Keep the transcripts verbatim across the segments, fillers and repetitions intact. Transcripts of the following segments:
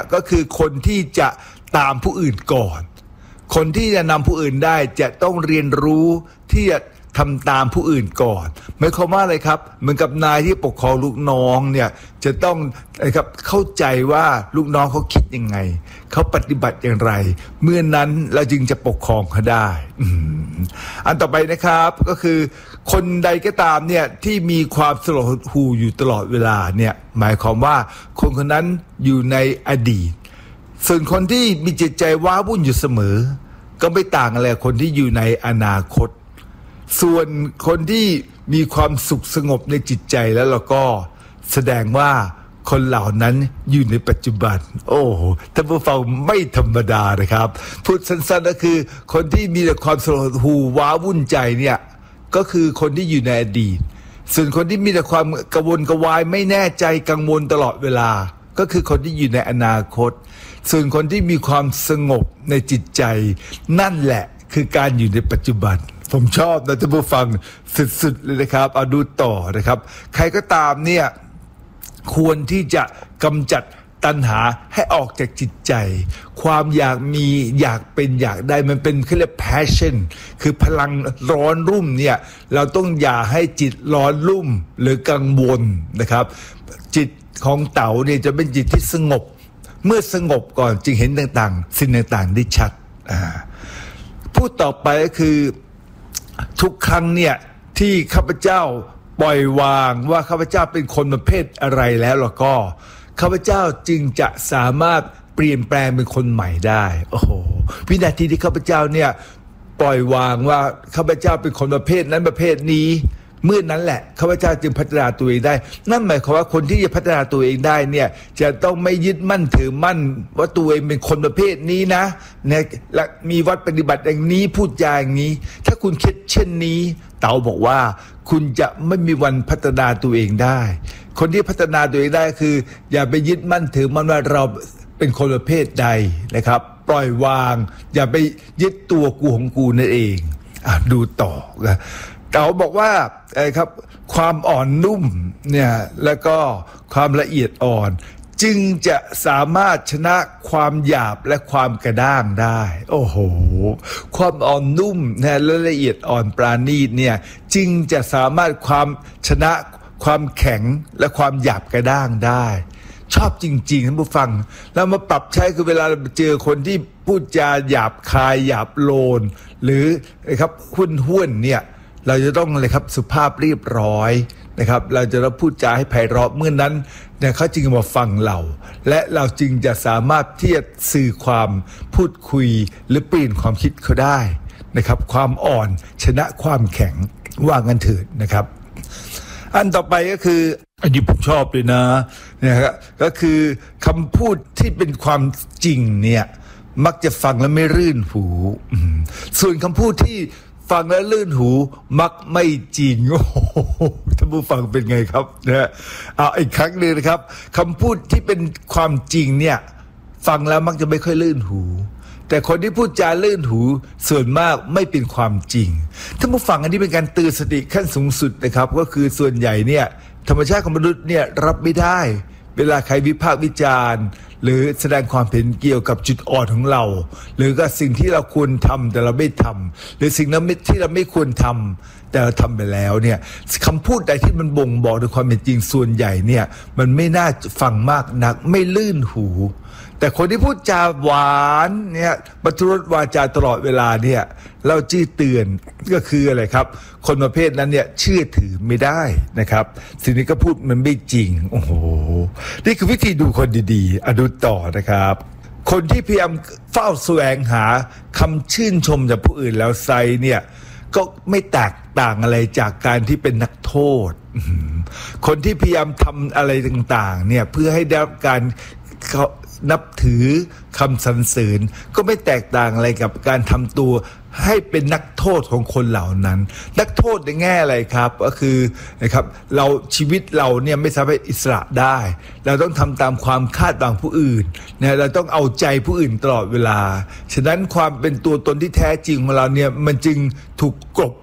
ก็คือคนที่จะตามผู้อื่นก่อนคนที่จะนำผู้อื่นได้จะต้องเรียนรู้ที่จะทำตามผู้อื่นก่อนหมายความว่าอะไรครับเหมือนกับนายที่ปกครองลูกน้องเนี่ยจะต้องนะครับเข้าใจว่าลูกน้องเขาคิดยังไงเขาปฏิบัติอย่างไรเมื่อนั้นเราจึงจะปกครองเขาได้อันต่อไปนะครับก็คือคนใดก็ตามเนี่ยที่มีความสลดหูอยู่ตลอดเวลาเนี่ยหมายความว่าคนคนนั้นอยู่ในอดีตส่วนคนที่มีจิตใจว้าวุ่นอยู่เสมอก็ไม่ต่างอะไรคนที่อยู่ในอนาคตส่วนคนที่มีความสุขสงบในจิตใจแล้วเราก็แสดงว่าคนเหล่านั้นอยู่ในปัจจุบันโอ้ท่านผู้ฟังไม่ธรรมดานะครับพูดสั้นๆก็คือคนที่มีแต่ความสลดหูว้าวุ่นใจเนี่ยก็คือคนที่อยู่ในอดีตส่วนคนที่มีแต่ความกระวนกระวายไม่แน่ใจกังวลตลอดเวลาก็คือคนที่อยู่ในอนาคตส่วนคนที่มีความสงบในจิตใจนั่นแหละคือการอยู่ในปัจจุบันผมชอบนะท่านผู้ฟังสุดๆเลยนะครับเอาดูต่อนะครับใครก็ตามเนี่ยควรที่จะกำจัดตัณหาให้ออกจากจิตใจความอยากมีอยากเป็นอยากได้มันเป็นเขาเรียก passion คือพลังร้อนรุ่มเนี่ยเราต้องอย่าให้จิตร้อนรุ่มหรือกังวลนะครับจิตของเต๋าเนี่ยจะเป็นจิตที่สงบเมื่อสงบก่อนจึงเห็นต่างๆสิ่งต่างๆได้ชัดพูดต่อไปก็คือทุกครั้งเนี่ยที่ข้าพเจ้าปล่อยวางว่าข้าพเจ้าเป็นคนประเภทอะไรแล้วล่ะก็ข้าพเจ้าจึงจะสามารถเปลี่ยนแปลงเป็นคนใหม่ได้โอ้โหวินาทีที่ข้าพเจ้าเนี่ยปล่อยวางว่าข้าพเจ้าเป็นคนประเภทนั้นประเภทนี้เมื่อนั้นแหละข้าพเจ้าจึงพัฒนาตัวเองได้นั่นหมายความว่าคนที่จะพัฒนาตัวเองได้เนี่ยจะต้องไม่ยึดมั่นถือมั่นว่าตัวเองเป็นคนประเภทนี้นะเนี่ยและมีวัดปฏิบัติอย่างนี้พูดจาอย่างนี้ถ้าคุณคิดเช่นนี้เต๋าบอกว่าคุณจะไม่มีวันพัฒนาตัวเองได้คนที่พัฒนาตัวเองได้คืออย่าไปยึดมั่นถือมั่นว่าเราเป็นคนประเภทใดนะครับปล่อยวางอย่าไปยึดตัวกูของกูนั่นเองอ่ะดูต่อนะเต๋าบอกว่าไอ้ครับความอ่อนนุ่มเนี่ยแล้วก็ความละเอียดอ่อนจึงจะสามารถชนะความหยาบและความกระด้างได้โอ้โหความอ่อนนุ่มนะและละเอียดอ่อนปราณีตเนี่ยจึงจะสามารถความชนะความแข็งและความหยาบกระด้างได้ชอบจริงๆท่านผู้ฟังแล้วมาปรับใช้คือเวลาเจอคนที่พูดจาหยาบคายหยาบโลนหรือนะครับหุ้นห้วนเนี่ยเราจะต้องเลยครับสุภาพเรียบร้อยนะครับเราจะต้องพูดจาให้ไพเราะเมื่อนั้นเนี่ยเขาจึงมาฟังเราและเราจึงจะสามารถที่จะสื่อความพูดคุยหรือเปลี่ยนความคิดเขาได้นะครับความอ่อนชนะความแข็งว่างันเถิดนะครับอันต่อไปก็คืออันนี้ผมชอบเลยนะนะครับก็คือคำพูดที่เป็นความจริงเนี่ยมักจะฟังแล้วไม่รื่นหูส่วนคำพูดที่ฟังแล้วลื่นหูมักไม่จริงโอ้โหท่านผู้ฟังเป็นไงครับนะเอาอีกครั้งนึงนะครับคำพูดที่เป็นความจริงเนี่ยฟังแล้วมักจะไม่ค่อยลื่นหูแต่คนที่พูดจาลื่นหูส่วนมากไม่เป็นความจริงท่านผู้ฟังอันนี้เป็นการเตือนสติขั้นสูงสุดนะครับก็คือส่วนใหญ่เนี่ยธรรมชาติของมนุษย์เนี่ยรับไม่ได้เวลาใครวิพากษ์วิจารณ์หรือแสดงความเห็นเกี่ยวกับจุดอ่อนของเราหรือก็สิ่งที่เราควรทำแต่เราไม่ทำหรือสิ่งนั้นที่เราไม่ควรทำแต่เราทำไปแล้วเนี่ยคำพูดใดที่มันบ่งบอกถึงความเป็นจริงส่วนใหญ่เนี่ยมันไม่น่าฟังมากนักไม่ลื่นหูแต่คนที่พูดจาหวานเนี่ยบรรทุรสวาจาตลอดเวลาเนี่ยเราจี้เตือนก็คืออะไรครับคนประเภทนั้นเนี่ยเชื่อถือไม่ได้นะครับสิ่งนี้ก็พูดมันไม่จริงโอ้โหนี่คือวิธีดูคนดีๆอะดูต่อนะครับคนที่พยายามเฝ้าแสวงหาคำชื่นชมจากผู้อื่นแล้วไซเนี่ยก็ไม่แตกต่างอะไรจากการที่เป็นนักโทษคนที่พยายามทำอะไรต่างๆเนี่ยเพื่อให้ได้รับการเขานับถือคำสรรเสริญก็ไม่แตกต่างอะไรกับการทำตัวให้เป็นนักโทษของคนเหล่านั้นนักโทษในแง่อะไรครับก็คือนะครับเราชีวิตเราเนี่ยไม่สามารถอิสระได้เราต้องทำตามความคาดหวังผู้อื่นเนี่ยเราต้องเอาใจผู้อื่นตลอดเวลาฉะนั้นความเป็นตัวตนที่แท้จริงของเราเนี่ยมันจึงถูกกลบ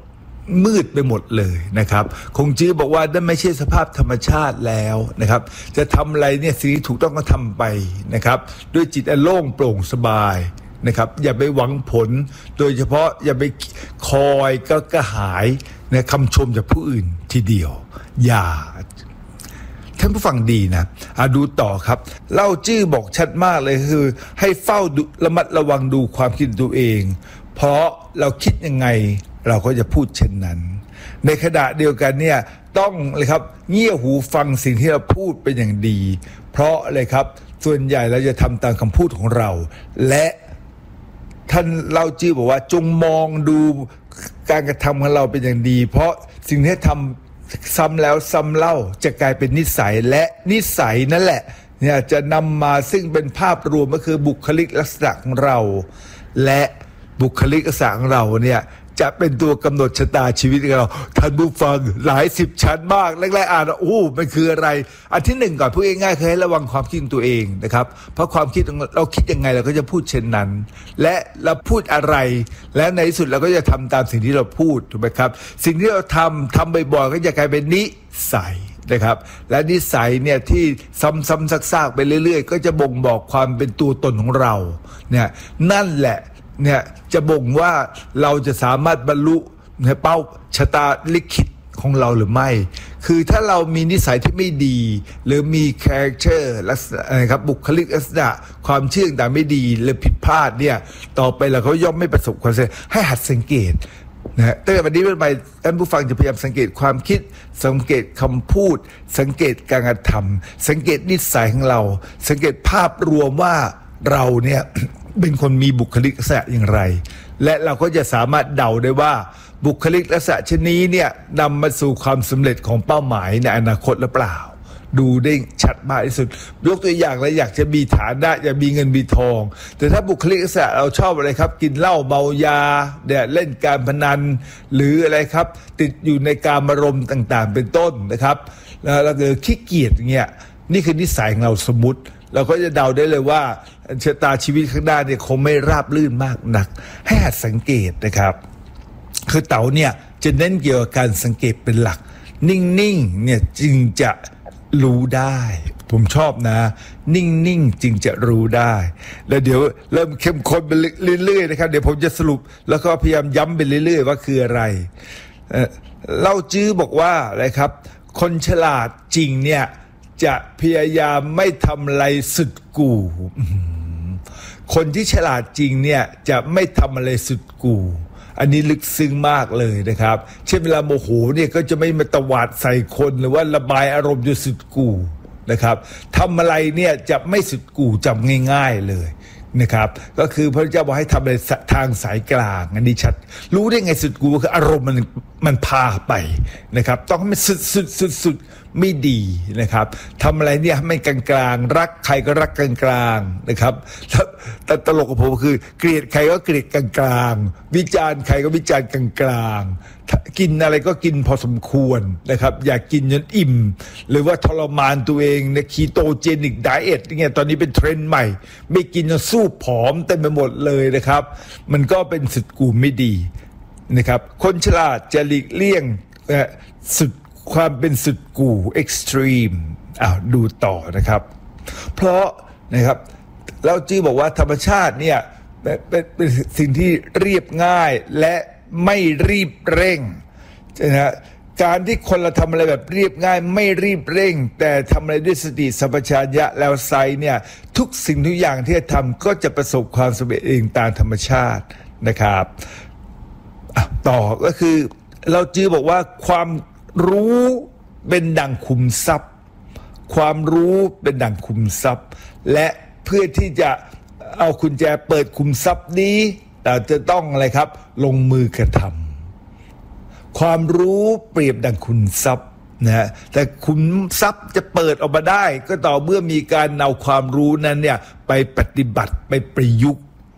มืดไปหมดเลยนะครับคงจื้อบอกว่านั่นไม่ใช่สภาพธรรมชาติแล้วนะครับจะทำอะไรเนี่ยสิ่งที่ถูกต้องก็ทำไปนะครับด้วยจิตอันโล่งโปร่งสบายนะครับอย่าไปหวังผลโดยเฉพาะอย่าไปคอยก็กระหายในคำชมจากผู้อื่นทีเดียวอย่าท่านผู้ฟังดีนะอ่ะดูต่อครับเล่าจื้อบอกชัดมากเลยคือให้เฝ้าระมัดระวังดูความคิดตัวเองเพราะเราคิดยังไงเราก็จะพูดเช่นนั้นในขณะเดียวกันเนี่ยต้องเลยครับเงี่ยหูฟังสิ่งที่เราพูดเป็นอย่างดีเพราะอะไรครับส่วนใหญ่เราจะทำตามคำพูดของเราและท่านเล่าจื้อบอกว่าจงมองดูการกระทำของเราเป็นอย่างดีเพราะสิ่งที่ทำซ้ำแล้วซ้ำเล่าจะกลายเป็นนิสัยและนิสัยนั่นแหละเนี่ยจะนำมาซึ่งเป็นภาพรวมก็คือบุคลิกลักษณะของเราและบุคลิกลักษณะของเราเนี่ยจะเป็นตัวกำหนดชะตาชีวิตของเราท่านผู้ฟังหลายสิบชั้นมากแรกๆอ่านโอ้มันคืออะไรอันที่หนึ่งก่อนพูดง่ายๆคือให้ระวังความคิดของตัวเองนะครับเพราะความคิดเราคิดยังไงเราก็จะพูดเช่นนั้นและเราพูดอะไรและในที่สุดเราก็จะทำตามสิ่งที่เราพูดถูกไหมครับสิ่งที่เราทำทำบ่อยๆก็จะกลายเป็นนิสัยนะครับและนิสัยเนี่ยที่ซ้ำๆซากๆไปเรื่อยๆก็จะบ่งบอกความเป็นตัวตนของเราเนี่ยนั่นแหละเนี่ยจะบ่งว่าเราจะสามารถบรรลุเป้าชะตาลิขิตของเราหรือไม่คือถ้าเรามีนิสัยที่ไม่ดีหรือมีคาแรคเตอร์ลักษณะนะครับบุคลิกลักษณะความเชื่อต่างไม่ดีหรือผิดพลาดเนี่ยต่อไปเราก็ย่อมไม่ประสบความสำเร็จให้หัดสังเกตนะฮะตั้งแต่วันนี้เป็นไปท่านผู้ฟังจะพยายามสังเกตความคิดสังเกตคำพูดสังเกตการกระทำสังเกตนิสัยของเราสังเกตภาพรวมว่าเราเนี่ยเป็นคนมีบุคลิกลักษณะอย่างไรและเราก็จะสามารถเดาได้ว่าบุคลิกลักษณะชนิดนี้เนี่ยนำมาสู่ความสำเร็จของเป้าหมายในอนาคตหรือเปล่าดูได้ชัดมากที่สุดยกตัวอย่างแล้วอยากจะมีฐานะอยากมีเงินมีทองแต่ถ้าบุคลิกลักษณะเราชอบอะไรครับกินเหล้าเมายาเนี่ยเล่นการพนันหรืออะไรครับติดอยู่ในการอารมณ์ต่างๆเป็นต้นนะครับแล้วเราเกิดขี้เกียจเงี้ยนี่คือนิสัยของเราสมมุติเราก็จะเดาได้เลยว่าชะตาชีวิตข้างหน้าเนี่ยคงไม่ราบรื่นมากนักให้หัดสังเกตนะครับคือเต๋าเนี่ยจะเน้นเกี่ยวกับการสังเกตเป็นหลักนิ่งๆเนี่ยจึงจะรู้ได้ผมชอบนะนิ่งๆจึงจะรู้ได้แล้วเดี๋ยวเริ่มเข้มข้นไปเรื่อยๆนะครับเดี๋ยวผมจะสรุปแล้วก็พยายามย้ำไปเรื่อยๆว่าคืออะไรเล่าจื้อบอกว่าอะไรครับคนฉลาดจริงเนี่ยจะพยายามไม่ทำอะไรสุดกู่คนที่ฉลาดจริงเนี่ยจะไม่ทำอะไรสุดกู่อันนี้ลึกซึ้งมากเลยนะครับเช่นเวลาโมโหเนี่ยก็จะไม่มาตวาดใส่คนหรือว่าระบายอารมณ์จนสุดกู่นะครับทำอะไรเนี่ยจะไม่สุดกู่จำง่ายๆเลยนะครับก็คือพระเจ้าบอกให้ทำในทางสายกลางอันนี้ชัดรู้ได้ไงสุดกูคืออารมณ์มันมันพาไปนะครับต้องให้มันสุดสุดสุดสุดไม่ดีนะครับทำอะไรเนี่ยให้มันกลางกลางรักใครก็รักกลางกลางนะครับแต่ตลกของผมคือเกลียดใครก็เกลียดกลางกลางวิจารณ์ใครก็วิจารณ์กลางกลางกินอะไรก็กินพอสมควรนะครับอย่ากินจนอิ่มหรือว่าทรมานตัวเองในคีโตเจนิกไดเอทเนี่ยตอนนี้เป็นเทรนด์ใหม่ไม่กินจนสู้ผอมเต็มไปหมดเลยนะครับมันก็เป็นสุดกูไม่ดีนะครับคนฉลาดจะหลีกเลี่ยงสุดความเป็นสุดกู่เอ็กซ์ตรีมอ้าวดูต่อนะครับเพราะนะครับเราจื้อบอกว่าธรรมชาติเนี่ยเป็นเป็นสิ่งที่เรียบง่ายและไม่รีบเร่งนะฮะการที่คนเราทำอะไรแบบเรียบง่ายไม่รีบเร่งแต่ทำอะไรด้วยสติสัมปชัญญะแล้วไซเนี่ยทุกสิ่งทุกอย่างที่จะทำก็จะประสบความสำเร็จเองตามธรรมชาตินะครับต่อก็คือเราจื้อบอกว่าความรู้เป็นดั่งขุมทรัพย์ความรู้เป็นดั่งขุมทรัพย์และเพื่อที่จะเอากุญแจเปิดขุมทรัพย์นี้แต่จะต้องอะไรครับลงมือกระทำความรู้เปรียบดั่งขุมทรัพย์นะแต่ขุมทรัพย์จะเปิดออกมาได้ก็ต่อเมื่อมีการเอาความรู้นั้นเนี่ยไปปฏิบัติไปประยุกต์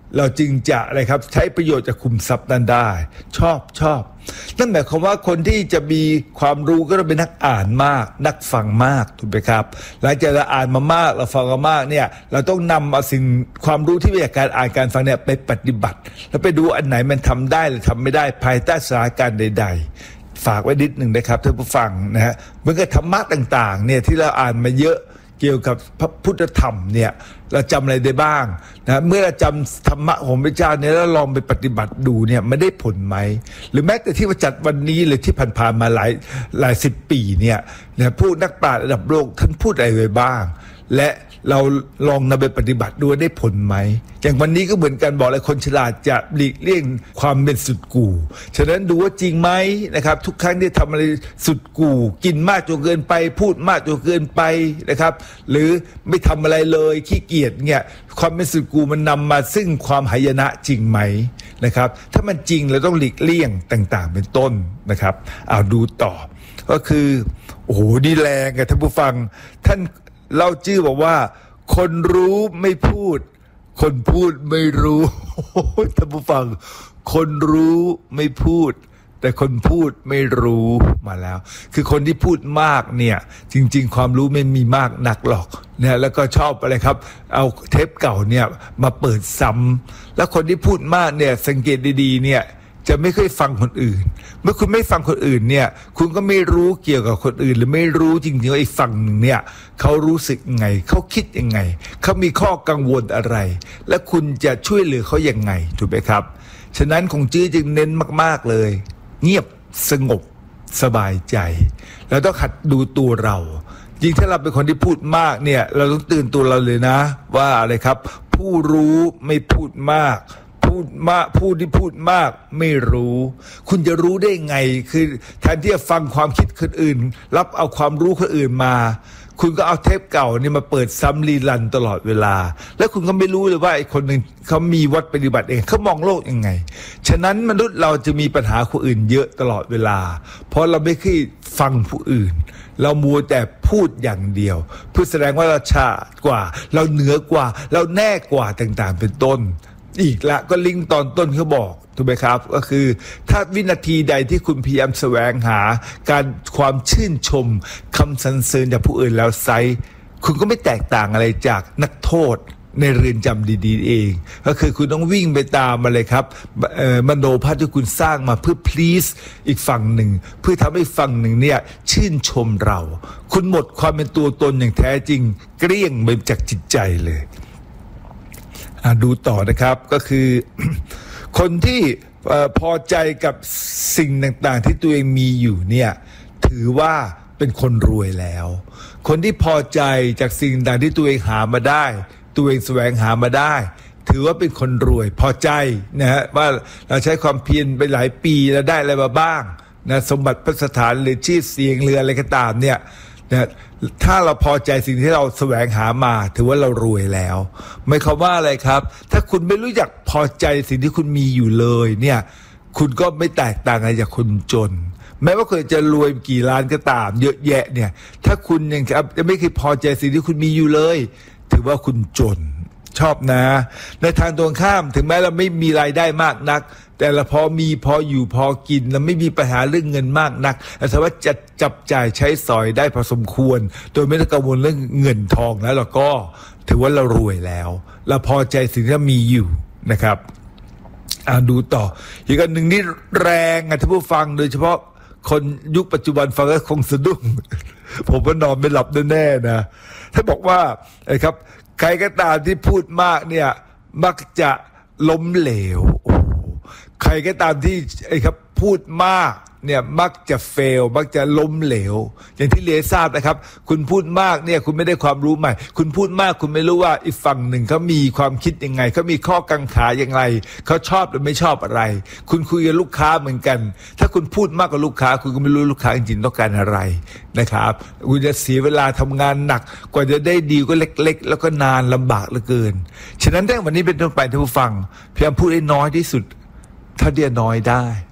เราจึงจะอะไรครับใช้ประโยชน์จากคุมทรัพย์นั้นได้ชอบชอบนั่นหมายความว่าคนที่จะมีความรู้ก็ต้องเป็นนักอ่านมากนักฟังมากถูกไหมครับหลังจากเราอ่านมามากเราฟังมามากเนี่ยเราต้องนำเอาสิ่งความรู้ที่มาจากการอ่านการฟังเนี่ยไปปฏิบัติแล้วไปดูอันไหนมันทำได้หรือทำไม่ได้ภายใต้สถานการณ์ใดๆฝากไว้นิดหนึ่งนะครับท่านผู้ฟังนะฮะเหมือนกับธรรมะต่างๆเนี่ยที่เราอ่านมาเยอะเกี่ยวกับพระพุทธธรรมเนี่ยเราจำอะไรได้บ้างนะเมื่อเราจำธรรมะของพระเจ้าเนี่ยแล้วลองไปปฏิบัติดูเนี่ยมันได้ผลไหมหรือแม้แต่ที่ว่าจัดวันนี้หรือที่ผ่านๆมาหลายหลายสิบปีเนี่ยนะผู้นักปราชญ์ระดับโลกท่านพูดอะไรไว้บ้างและเราลองนำไปปฏิบัติดูได้ผลไหมอย่างวันนี้ก็เหมือนกันบอกเลยคนฉลาดจะหลีกเลี่ยงความเป็นสุดกู่ฉะนั้นดูว่าจริงไหมนะครับทุกครั้งที่ทำอะไรสุดกู่กินมากจนเกินไปพูดมากจนเกินไปนะครับหรือไม่ทำอะไรเลยขี้เกียจเนี่ยความเป็นสุดกู่มันนำมาซึ่งความหายนะจริงไหมนะครับถ้ามันจริงเราต้องหลีกเลี่ยงต่างๆเป็นต้นนะครับเอาดูต่อก็คือโอ้โหดีแรงอะท่านผู้ฟังท่านเล่าชื่อบอกว่าคนรู้ไม่พูดคนพูดไม่รู้ท่านผู้ฟังคนรู้ไม่พูดแต่คนพูดไม่รู้มาแล้วคือคนที่พูดมากเนี่ยจริงๆความรู้ไม่มีมากนักหรอกเนี่ยแล้วก็ชอบอะไรครับเอาเทปเก่าเนี่ยมาเปิดซ้ำแล้วคนที่พูดมากเนี่ยสังเกตดีๆเนี่ยจะไม่ค่อยฟังคนอื่นเมื่อคุณไม่ฟังคนอื่นเนี่ยคุณก็ไม่รู้เกี่ยวกับคนอื่นหรือไม่รู้จริงๆว่าอีกฝั่งหนึ่งเนี่ยเขารู้สึกไงเขาคิดยังไงเขามีข้อกังวลอะไรและคุณจะช่วยเหลือเขายังไงถูกไหมครับฉะนั้นคงจื้อจึงเน้นมากๆเลยเงียบสงบสบายใจแล้วต้องหัดดูตัวเรายิ่งถ้าเราเป็นคนที่พูดมากเนี่ยเราต้องตื่นตัวเราเลยนะว่าอะไรครับผู้รู้ไม่พูดมากพูดมากผู้ที่พูดมากไม่รู้คุณจะรู้ได้ไงคือแทนที่จะฟังความคิดคนอื่นรับเอาความรู้คนอื่นมาคุณก็เอาเทปเก่านี่มาเปิดซ้ำรีรันตลอดเวลาแล้วคุณก็ไม่รู้เลยว่าไอ้คนหนึ่งเขามีวัดปฏิบัติเองเขามองโลกยังไงฉะนั้นมนุษย์เราจะมีปัญหาคนอื่นเยอะตลอดเวลาเพราะเราไม่เคยฟังผู้อื่นเรามัวแต่พูดอย่างเดียวเพื่อแสดงว่าเราฉลาดกว่าเราเหนือกว่าเราแน่กว่าต่างๆเป็นต้นอีกละก็ลิงก์ตอนต้นเขาบอกถูกไหมครับก็คือถ้าวินาทีใดที่คุณพยายามแสวงหาการความชื่นชมคำสรรเสริญจากผู้อื่นแล้วไซคุณก็ไม่แตกต่างอะไรจากนักโทษในเรือนจำดีๆเองก็คือคุณต้องวิ่งไปตามมาเลยครับมโนภาพที่คุณสร้างมาเพื่อ please อีกฝั่งหนึ่งเพื่อทำให้ฝั่งหนึ่งเนี่ยชื่นชมเราคุณหมดความเป็นตัวตนอย่างแท้จริงเกลี้ยงไปจากจิตใจเลยดูต่อนะครับก็คือ คนที่พอใจกับสิ่งต่างๆที่ตัวเองมีอยู่เนี่ยถือว่าเป็นคนรวยแล้วคนที่พอใจจากสิ่งต่างที่ตัวเองหามาได้ตัวเองแสวงหามาได้ถือว่าเป็นคนรวยพอใจนะฮะว่าเราใช้ความเพียรไปหลายปีแล้วได้อะไรมาบ้างนะสมบัติพัสถานหรือชื่อเสียงเรืออะไรก็ตามเนี่ยนะถ้าเราพอใจสิ่งที่เราแสวงหามาถือว่าเรารวยแล้วไม่คำว่าอะไรครับถ้าคุณไม่รู้จักพอใจสิ่งที่คุณมีอยู่เลยเนี่ยคุณก็ไม่แตกต่างอะไรจากคนจนแม้ว่าคุณจะรวยกี่ล้านก็ตามเยอะแยะเนี่ยถ้าคุณยังจะไม่เคยพอใจสิ่งที่คุณมีอยู่เลยถือว่าคุณจนชอบนะในทางตรงข้ามถึงแม้เราไม่มีรายได้มากนักแต่เราพอมีพออยู่พอกินเราไม่มีปัญหาเรื่องเงินมากนักแต่สามารถจะจับจ่ายใช้สอยได้พอสมควรโดยไม่ต้องกังวลเรื่องเงินทองแล้วเราก็ถือว่าเรารวยแล้วเราพอใจสิ่งที่มีอยู่นะครับอ่าดูต่ออีกอันหนึ่งนี่แรงอ่ะท่านผู้ฟังโดยเฉพาะคนยุคปัจจุบันฟังก็คงสะดุ้งผมว่านอนไม่หลับแน่ๆนะถ้าบอกว่าไอ้ครับใครก็ตามที่พูดมากเนี่ยมักจะล้มเหลวใครก็ตามที่ไอ้ครับพูดมากเนี่ยมักจะเฟลมักจะล้มเหลวอย่างที่เรียนทราบนะครับคุณพูดมากเนี่ยคุณไม่ได้ความรู้ใหม่คุณพูดมากคุณไม่รู้ว่าอีกฝั่งหนึ่งเขามีความคิดยังไงเขามีข้อกังขาอย่างไรเขาชอบหรือไม่ชอบอะไรคุณคุยกับลูกค้าเหมือนกันถ้าคุณพูดมากกว่าลูกค้าคุณก็ไม่รู้ลูกค้าจริงๆต้องการอะไรนะครับคุณจะเสียเวลาทำงานหนักกว่าจะได้ดีก็เล็กๆแล้วก็นานลำบากเหลือเกินฉะนั้นตั้งวันนี้เป็นต้นไปท่านผู้ฟังพยายามพูดให้น้อยที่สุดถ้าเดียน้อยได้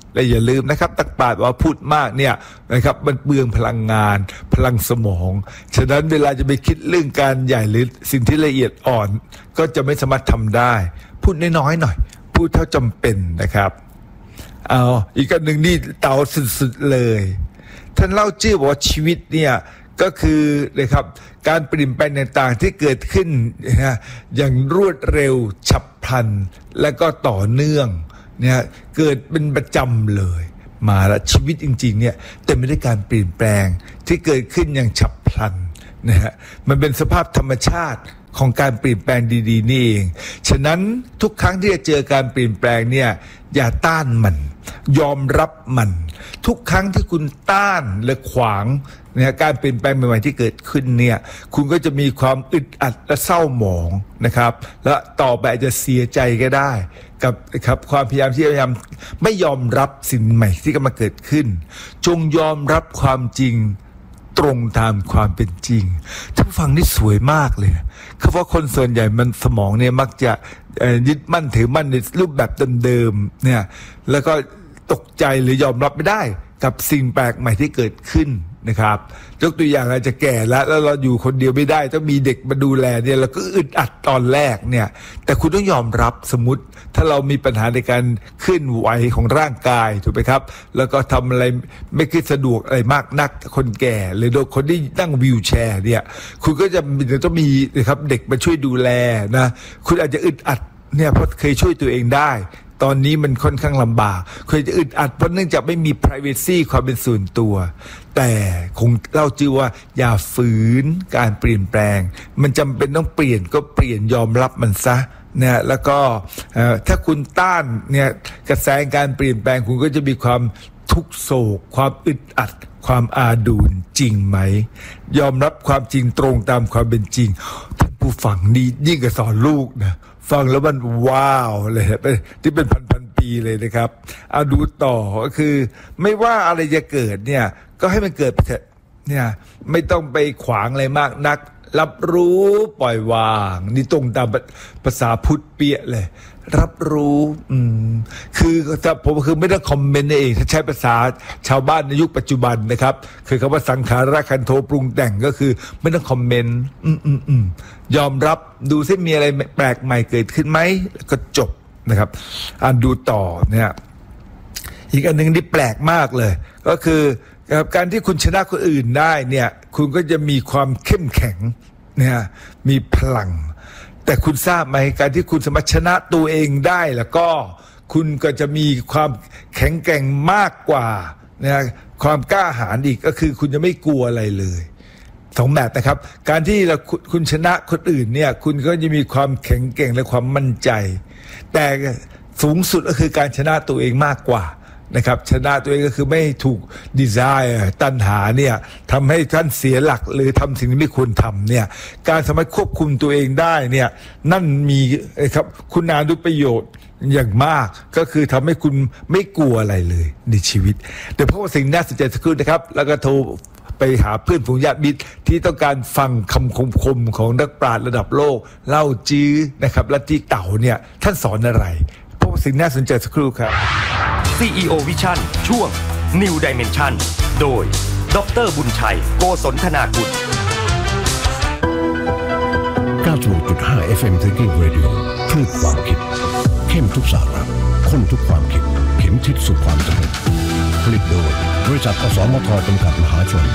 และอย่าลืมนะครับตักบาตรว่าพูดมากเนี่ยนะครับมันเปลืองพลังงานพลังสมองฉะนั้นเวลาจะไปคิดเรื่องการใหญ่หรือสิ่งที่ละเอียดอ่อนก็จะไม่สามารถทำได้พูดน้อยๆหน่อยพูดเท่าจำเป็นนะครับเอาอีกอันหนึ่งนี่เต่าสุดๆเลยท่านเล่าชื่อบอกว่าชีวิตเนี่ยก็คือนะครับการเปลี่ยนแปลงต่างๆที่เกิดขึ้นนะอย่างรวดเร็วฉับพลันและก็ต่อเนื่องเนี่ยเกิดเป็นประจำเลยมาแล้วชีวิตจริงๆเนี่ยเต็มไปด้วยการเปลี่ยนแปลงที่เกิดขึ้นอย่างฉับพลันนะฮะมันเป็นสภาพธรรมชาติของการเปลี่ยนแปลงดีๆนี่เองฉะนั้นทุกครั้งที่จะเจอการเปลี่ยนแปลงเนี่ยอย่าต้านมันยอมรับมันทุกครั้งที่คุณต้านและขวางเนี่ยการเปลี่ยนแปลงใหม่ๆที่เกิดขึ้นเนี่ยคุณก็จะมีความอึดอัดและเศร้าหมองนะครับและต่อไปอาจจะเสียใจก็ได้กับครับความพยายามที่พยายามไม่ยอมรับสิ่งใหม่ที่กำลังเกิดขึ้นจงยอมรับความจริงตรงตามความเป็นจริงท่านผู้ฟังนี่สวยมากเลยคือว่าคนส่วนใหญ่มันสมองเนี่ยมักจะยึดมั่นถือมั่นในรูปแบบเดิมๆเนี่ยแล้วก็ตกใจหรือยอมรับไม่ได้กับสิ่งแปลกใหม่ที่เกิดขึ้นนะครับยกตัวอย่างอาจจะแก่แล้วแล้วเราอยู่คนเดียวไม่ได้ต้องมีเด็กมาดูแลเนี่ยเราก็อึดอัดตอนแรกเนี่ยแต่คุณต้องยอมรับสมมติถ้าเรามีปัญหาในการเคลื่อนไหวของร่างกายถูกไหมครับแล้วก็ทำอะไรไม่ค่อยสะดวกอะไรมากนักคนแก่หรือคนที่นั่งวีลแชร์เนี่ยคุณก็จะต้องมีนะครับเด็กมาช่วยดูแลนะคุณอาจจะอึดอัดเนี่ยเพราะเคยช่วยตัวเองได้ตอนนี้มันค่อนข้างลำบากเคยจะอึดอัดเพราะเนื่องจากไม่มี privacy ความเป็นส่วนตัวแต่คงเล่าจื่อว่าอย่าฝืนการเปลี่ยนแปลงมันจำเป็นต้องเปลี่ยนก็เปลี่ยนยอมรับมันซะเนี่ยแล้วก็ถ้าคุณต้านเนี่ยกระแสการเปลี่ยนแปลงคุณก็จะมีความทุกโศกความอึดอัดความอาดูลจริงไหมยอมรับความจริงตรงตามความเป็นจริงท่านผู้ฟังนี่ยิ่งกับสอนลูกนะฟังแล้วมันว้าวเลยที่เป็นพันๆปีเลยนะครับเอาดูต่อก็คือไม่ว่าอะไรจะเกิดเนี่ยก็ให้มันเกิดไปเถอะเนี่ยไม่ต้องไปขวางอะไรมากนักรับรู้ปล่อยวางนี่ตรงตามภาษาพุทธเปียเลยรับรู้อืมคือผมคือไม่ได้คอมเมนต์เองถ้าใช้ภาษาชาวบ้านในยุคปัจจุบันนะครับคือคำว่าสังขารขันโธปรุงแต่งก็คือไม่ต้องคอมเมนต์อืมอืมอืมยอมรับดูซิมีอะไรแปลกใหม่เกิดขึ้นไหมก็จบนะครับอ่านดูต่อเนี่ยอีกอันหนึ่งที่แปลกมากเลยก็คือการที่คุณชนะคนอื่นได้เนี่ยคุณก็จะมีความเข้มแข็งเนี่ยมีพลังแต่คุณทราบไหมการที่คุณสามารถชนะตัวเองได้แล้วก็คุณก็จะมีความแข็งแกร่งมากกว่านะความกล้าหาญอีกก็คือคุณจะไม่กลัวอะไรเลยสองแบบนะครับการที่เราคุณชนะคนอื่นเนี่ยคุณก็จะมีความแข็งแกร่งและความมั่นใจแต่สูงสุดก็คือการชนะตัวเองมากกว่านะครับชนะตัวเองก็คือไม่ถูกดีไซน์ตัณหาเนี่ยทำให้ท่านเสียหลักหรือทำสิ่งที่ไม่ควรทำเนี่ยการสามารถควบคุมตัวเองได้เนี่ยนั่นมีครับคุณานุประโยชน์อย่างมากก็คือทำให้คุณไม่กลัวอะไรเลยในชีวิตแต่เพราะว่าสิ่งน่าสนใจสักครู่นะครับแล้วก็โทรไปหาเพื่อนฝูงญาติมิตรที่ต้องการฟังคำคมๆของนักปราชญ์ระดับโลกเล่าจื้อนะครับลัทธิเต่าเนี่ยท่านสอนอะไรเพราะสิ่งน่าสนใจสักครู่ครับซี อี โอ Vision ช่วง New Dimension โดยดร.บุญชัยโกศลธนากุลเก้าสิบหกจุดห้า เอฟ เอ็ม Thinking Radio คลื่นความคิดเข้มทุกสาระข้นทุกความคิดเข็มทิศสู่ความสำเร็จผลิตโดยบริษัทอสมทจำกัดมหาชน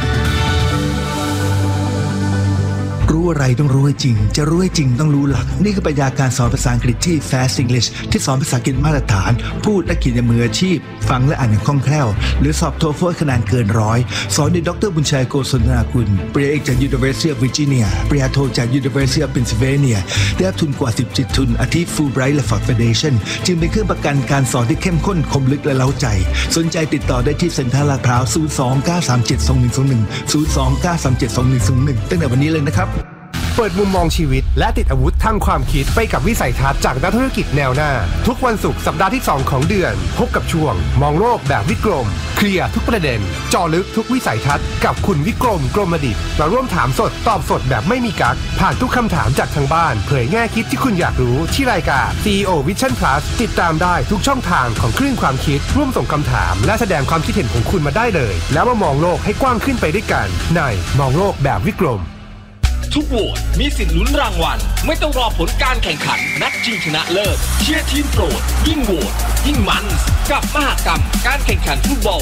รู้อะไรต้องรู้ให้จริงจะรู้ให้จริงต้องรู้หลักนี่คือปรัชญาการสอนภาษาอังกฤษที่ Fast English ที่สอนภาษาอังกฤษมาตรฐานพูดและเขียนอย่างมืออาชีพฟังและอ่านอย่างคล่องแคล่วหรือสอบโทเฟลคะแนนเกินร้อยสอนโดยดร.บุญชัยโกศลธนากุลปริญญาเอกจาก University of Virginia ปริญญาโทจาก University of Pennsylvania ได้รับทุนกว่าสิบจิตทุนอาทิ Fulbright และ Ford Foundation จึงเป็นเครื่องประกันการสอนที่เข้มข้นคมลึกและเร้าใจสนใจติดต่อได้ที่เซ็นทรัลลาดพร้าวศูนย์ สอง เก้า สาม เจ็ด สอง หนึ่ง สอง หนึ่ง ศูนย์ สอง เก้า สาม เจ็ด สอง หนึ่ง สอง หนึ่งตั้งแต่วันนี้เลยนะครับเปิดมุมมองชีวิตและติดอาวุธทางความคิดไปกับวิสัยทัศน์จากนักธุรกิจแนวหน้าทุกวันศุกร์สัปดาห์ที่สองของเดือนพบกับช่วงมองโลกแบบวิกรมเคลียร์ทุกประเด็นเจาะลึกทุกวิสัยทัศน์กับคุณวิกรมกรมดิษฐ์มาร่วมถามสดตอบสดแบบไม่มีกั๊กผ่านทุกคำถามจากทางบ้านเผยแง่คิดที่คุณอยากรู้ที่รายการ ซี อี โอ Vision Plus ติดตามได้ทุกช่องทางของคลื่นความคิดร่วมส่งคำถามและแสดงความคิดเห็นของคุณมาได้เลยแล้วมามองโลกให้กว้างขึ้นไปด้วยกันในมองโลกแบบวิกรมทุกโหวตมีสิทธิ์ลุ้นรางวัลไม่ต้องรอผลการแข่งขันนัดชิงชนะเลิศเชียร์ทีมโปรดยิ่งโหวตยิ่งมันกับมหกรรมการแข่งขันฟุตบอล